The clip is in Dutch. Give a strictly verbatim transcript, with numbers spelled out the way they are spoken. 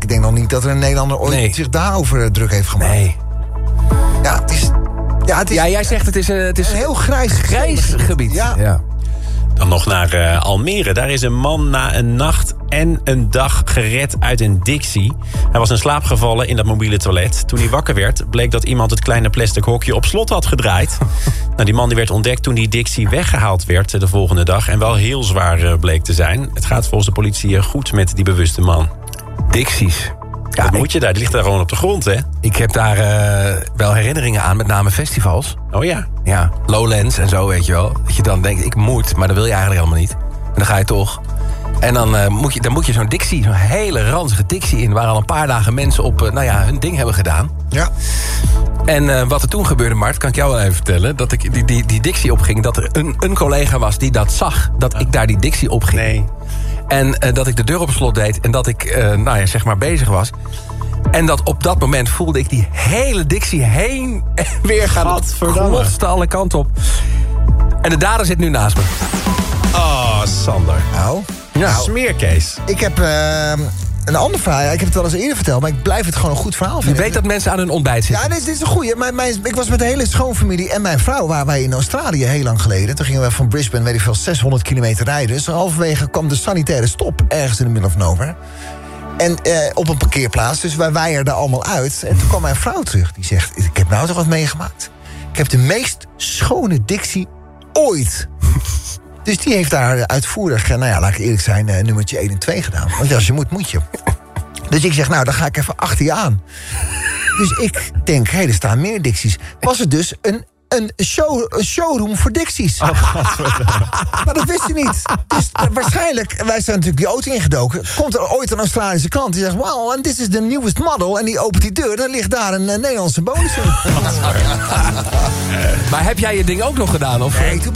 ik denk nog niet dat er een Nederlander ooit Nee. zich daarover druk heeft gemaakt. Nee. Ja, het is... Ja, het is Ja, jij zegt het is, uh, het is een heel grijs, grijs gebied. Ja. ja. Dan nog naar uh, Almere. Daar is een man na een nacht en een dag gered uit een Dixie. Hij was in slaap gevallen in dat mobiele toilet. Toen hij wakker werd, bleek dat iemand het kleine plastic hokje op slot had gedraaid. Nou, die man die werd ontdekt toen die Dixie weggehaald werd de volgende dag. En wel heel zwaar uh, bleek te zijn. Het gaat volgens de politie uh, goed met die bewuste man. Dixies. Ja, Wat moet je daar? Die ligt daar gewoon op de grond, hè? Ik heb daar uh, wel herinneringen aan, met name festivals. Oh ja. Ja, Lowlands en zo, weet je wel. Dat je dan denkt, ik moet, maar dat wil je eigenlijk helemaal niet. En dan ga je toch. En dan, uh, moet, je, dan moet je zo'n Dixie, zo'n hele ranzige Dixie in... waar al een paar dagen mensen op uh, nou ja, hun ding hebben gedaan. Ja. En uh, wat er toen gebeurde, Mart, kan ik jou wel even vertellen... dat ik die, die, die Dixie opging, dat er een, een collega was die dat zag... dat ja. ik daar die Dixie opging. Nee. En uh, dat ik de deur op slot deed en dat ik uh, nou ja, zeg maar bezig was... En dat op dat moment voelde ik die hele Dixie heen en weer gaan. Het glotste alle kanten op. En de dader zit nu naast me. Oh, Sander. Nou, ja. Smeerkees. Ik heb uh, een ander verhaal. Ik heb het wel eens eerder verteld, maar ik blijf het gewoon een goed verhaal vinden. Je weet dat mensen aan hun ontbijt zitten. Ja, dit, dit is een goeie. Mijn, mijn, ik was met de hele schoonfamilie en mijn vrouw... waren wij in Australië heel lang geleden. Toen gingen we van Brisbane, weet ik veel, zeshonderd kilometer rijden. Dus halverwege kwam de sanitaire stop ergens in de middle of nowhere. En uh, op een parkeerplaats, dus wij waaierden allemaal uit. En toen kwam mijn vrouw terug. Die zegt, ik heb nou toch wat meegemaakt. Ik heb de meest schone Dixie ooit. Dus die heeft daar uitvoerig, nou ja, laat ik eerlijk zijn... Uh, nummertje één en twee gedaan. Want als je moet, moet je. Dus ik zeg, nou, dan ga ik even achter je aan. Dus ik denk, hé, hey, er staan meer Dixies. Was het dus een... Een, show, een showroom voor Dixies. Oh, maar dat wist je niet. Dus uh, waarschijnlijk, wij zijn natuurlijk die auto ingedoken... komt er ooit een Australische klant die zegt... wow, and this is the newest model. En die opent die deur, dan ligt daar een uh, Nederlandse bonus in. Maar heb jij je ding ook nog gedaan? Of? Nee, toen